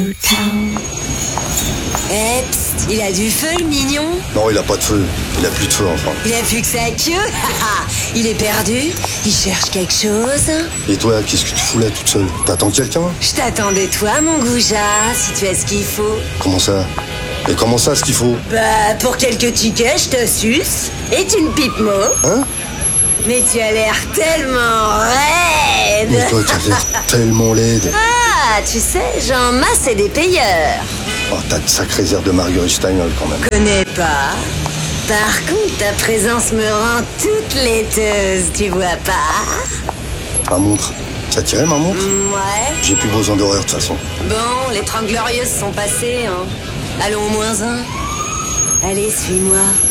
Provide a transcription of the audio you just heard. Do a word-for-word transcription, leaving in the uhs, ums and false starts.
Eh, psst, il a du feu, le mignon. Non, il a pas de feu. Il a plus de feu, enfin. Il a plus que sa queue. Il est perdu. Il cherche quelque chose. Et toi, qu'est-ce que tu fous là toute seule? T'attends quelqu'un? Je t'attends de toi, mon goujat, si tu as ce qu'il faut. Comment ça? Et comment ça, ce qu'il faut? Bah, pour quelques tickets, je te suce. Et tu me pipes mot. Hein? Mais tu as l'air tellement raide. Mais toi, t'as l'air tellement laide. Ah, tu sais, j'en masse et des payeurs. Oh, t'as de sacrés airs de Marguerite Steinol, quand même. Connais pas. Par contre, ta présence me rend toute laiteuse, tu vois pas? Ma montre. Ça tirait, ma montre? Ouais. J'ai plus besoin d'horreur, de toute façon. Bon, les Trente Glorieuses sont passées, hein. Allons au moins un. Allez, suis-moi.